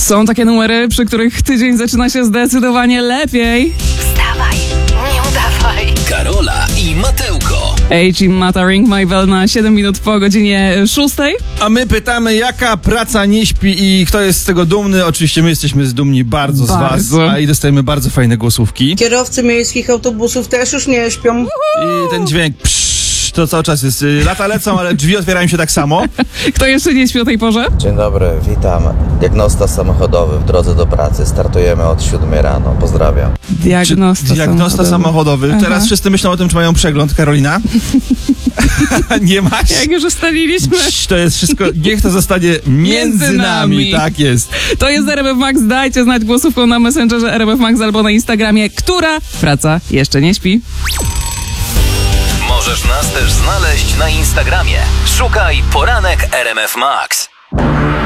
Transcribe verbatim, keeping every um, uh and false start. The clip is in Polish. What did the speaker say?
Są takie numery, przy których tydzień zaczyna się zdecydowanie lepiej. Wstawaj, nie udawaj. Karola i Matełko. Age i Mata Ring My Bell na siedem minut po godzinie szóstej. A my pytamy, jaka praca nie śpi i kto jest z tego dumny. Oczywiście my jesteśmy z dumni bardzo, Bardzo. z was, a i dostajemy bardzo fajne głosówki. Kierowcy miejskich autobusów też już nie śpią. I ten dźwięk psz, to cały czas jest, y, lata lecą, ale drzwi otwierają się tak samo. Kto jeszcze nie śpi o tej porze? Dzień dobry, witam. Diagnosta samochodowy w drodze do pracy. Startujemy od siódmej rano. Pozdrawiam. Diagnosta, Diagnosta samochodowy. Aha. Teraz wszyscy myślą o tym, czy mają przegląd, Karolina. Nie masz? Jak już ustaliliśmy. Psz, to jest wszystko, niech to zostanie między, Między nami. nami. Tak jest. To jest R M F Max. Dajcie znać głosówką na Messengerze R M F Max albo na Instagramie, która praca jeszcze nie śpi. Możesz nas też znaleźć na Instagramie. Szukaj Poranek R M F Max.